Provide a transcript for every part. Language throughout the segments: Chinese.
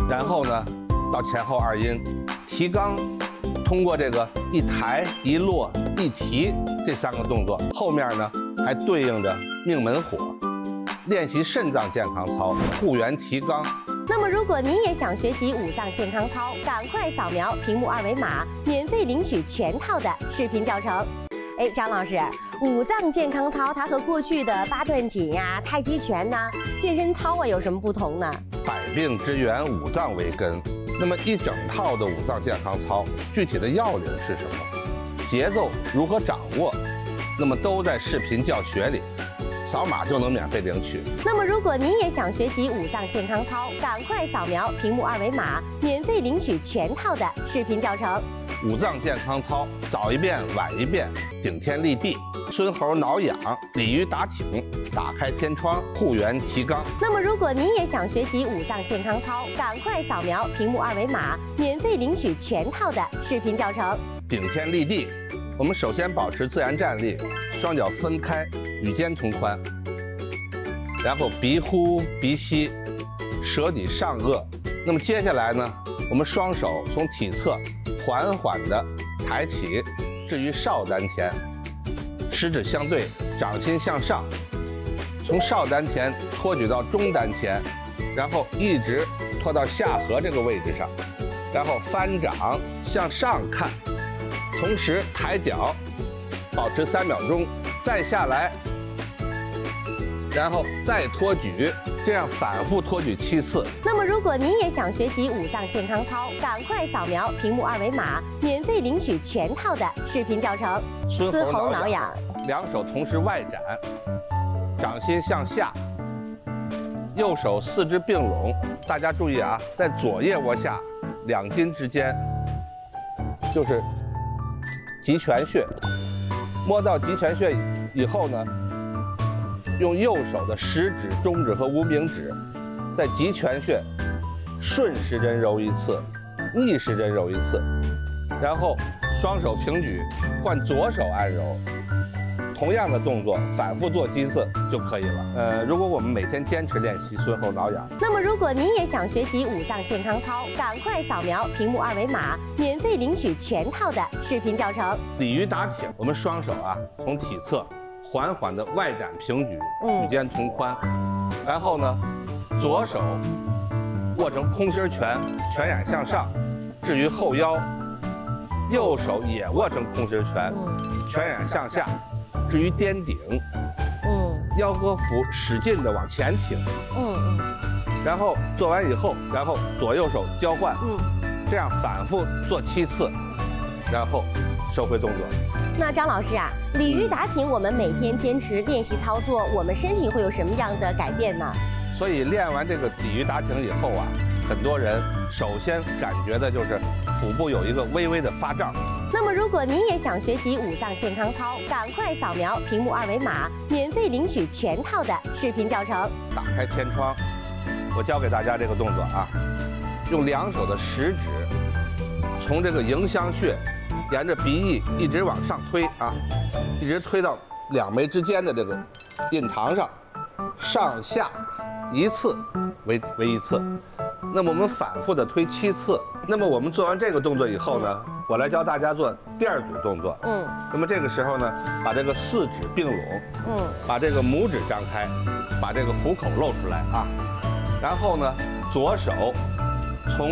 然后呢，到前后二阴，提肛，通过这个一抬一落一提这3个动作，后面呢还对应着命门火。练习肾脏健康操，护元提肛。 那么，如果您也想学习五脏健康操，赶快扫描屏幕2维码，免费领取全套的视频教程。哎，张老师，五脏健康操它和过去的八段锦呀、太极拳呐、健身操啊有什么不同呢？ 百病之源，五脏为根。那么一整套的五脏健康操，具体的要领是什么？节奏如何掌握？那么都在视频教学里。扫码就能免费领取。 那么，如果您也想学习五脏健康操，赶快扫描屏幕2维码，免费领取全套的视频教程。 五脏健康操，早一遍晚一遍，顶天立地，孙猴挠痒，鲤鱼打挺，打开天窗，护元提肛。 那么，如果您也想学习五脏健康操，赶快扫描屏幕2维码，免费领取全套的视频教程。 顶天立地，我们首先保持自然站立，双脚分开，与肩同宽，然后鼻呼鼻吸，舌抵上颚。那么接下来呢，我们双手从体侧缓缓地抬起，置于少丹田，食指相对，掌心向上，从少丹田托举到中丹田，然后一直托到下颌这个位置上，然后翻掌向上看，同时抬脚，保持3秒钟，再下来，然后再托举，这样反复托举7次。 那么，如果您也想学习五脏健康操，赶快扫描屏幕2维码，免费领取全套的视频教程。 孙猴挠痒，两手同时外展，掌心向下，右手四肢并拢。大家注意啊，在左腋窝下2筋之间，就是极泉穴。摸到极泉穴以后呢，用右手的食指、中指和无名指，在极泉穴顺时针揉1次，逆时针揉1次，然后双手平举，换左手按揉，同样的动作反复做几次就可以了。如果我们每天坚持练习孙猴挠痒， 那么如果您也想学习五脏健康操，赶快扫描屏幕2维码，免费领取全套的视频教程。 鲤鱼打挺，我们双手啊从体侧缓缓的外展平举，与肩同宽，然后呢，左手握成空心拳，拳眼向上，置于后腰，右手也握成空心拳，拳眼向下，置于颠顶，腰和腹使劲的往前挺，然后做完以后，然后左右手交换，这样反复做7次，然后收回动作。 那张老师啊，鲤鱼打挺，我们每天坚持练习操作，我们身体会有什么样的改变呢？ 所以练完这个鲤鱼打挺以后啊，很多人首先感觉的就是腹部有一个微微的发胀。 那么，如果您也想学习五脏健康操，赶快扫描屏幕2维码，免费领取全套的视频教程。 打开天窗，我教给大家这个动作啊，用2手的食指从这个迎香穴沿着鼻翼一直往上推啊，一直推到2眉之间的这个印堂上，上下1次为1次。那么我们反复的推7次。那么我们做完这个动作以后呢，我来教大家做第2组动作。那么这个时候呢，把这个4指并拢，把这个拇指张开，把这个虎口露出来啊。然后呢，左手从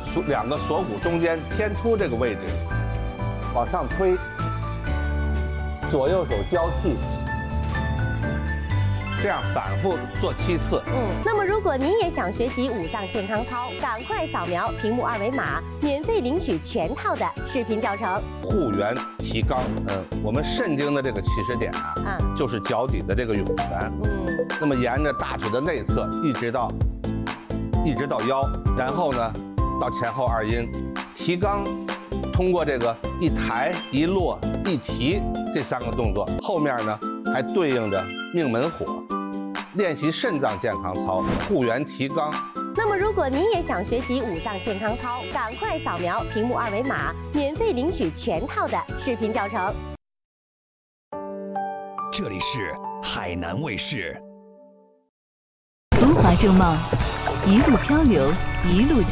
2个锁骨中间天突这个位置往上推，左右手交替，这样反复做7次。 那么如果您也想学习五脏健康操，赶快扫描屏幕2维码，免费领取全套的视频教程。 护元提肛，我们肾经的这个起始点啊，就是脚底的这个涌泉。那么沿着大腿的内侧一直到腰，然后呢到前后二阴，提肛。通过这个一抬一落一提这3个动作，后面呢还对应着命门火。练习肾脏健康操，护元提肛。 那么如果您也想学习五脏健康操，赶快扫描屏幕2维码，免费领取全套的视频教程。 这里是海南卫视。 浮华正茂，一路漂流，一路